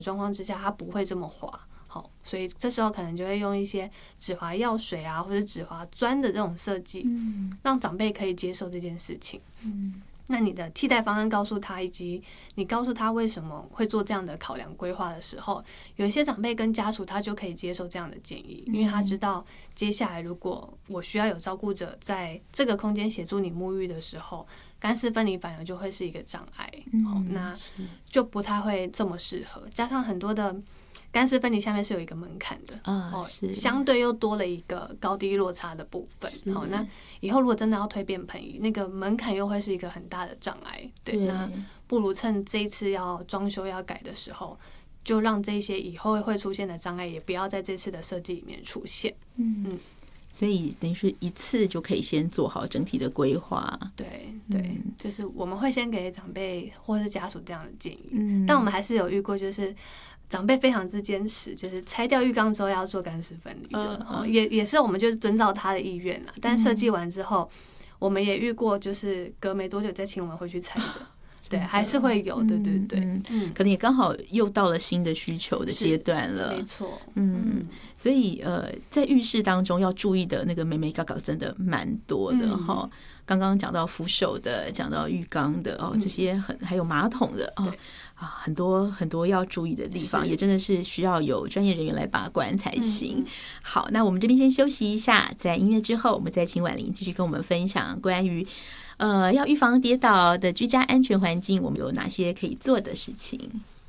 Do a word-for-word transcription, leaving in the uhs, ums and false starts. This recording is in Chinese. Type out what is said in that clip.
状况之下，它不会这么滑。好，所以这时候可能就会用一些止滑药水啊，或者止滑砖的这种设计，嗯，让长辈可以接受这件事情。嗯，那你的替代方案告诉他，以及你告诉他为什么会做这样的考量规划的时候，有一些长辈跟家属他就可以接受这样的建议，因为他知道接下来如果我需要有照顾者在这个空间协助你沐浴的时候，干湿分离反而就会是一个障碍，嗯，那就不太会这么适合。加上很多的干湿分离下面是有一个门槛的， 啊， 是相对又多了一个高低落差的部分。好，那以后如果真的要推便盆椅，那个门槛又会是一个很大的障碍。对，那不如趁这一次要装修要改的时候，就让这些以后会出现的障碍也不要在这次的设计里面出现。嗯嗯。 所以等于是一次就可以先做好整体的规划。 对对、嗯，就是我们会先给长辈或是家属这样的建议，嗯，但我们还是有遇过，就是长辈非常之坚持，就是拆掉浴缸之后要做干湿分离的，嗯、也也是我们就是遵照他的意愿啦。但设计完之后、嗯，我们也遇过，就是隔没多久再请我们回去拆的。对，还是会有，对对对， 嗯嗯，可能也刚好又到了新的需求的阶段了， 没错， 嗯，所以呃，在浴室当中要注意的那个眉眉角角真的蛮多的哈。嗯、刚刚讲到扶手的，讲到浴缸的哦，这些很还有马桶的哦。啊，很多很多要注意的地方，也真的是需要有专业人员来把关才行。嗯、好，那我们这边先休息一下，在音乐之后，我们再请婉玲继续跟我们分享关于呃要预防跌倒的居家安全环境，我们有哪些可以做的事情。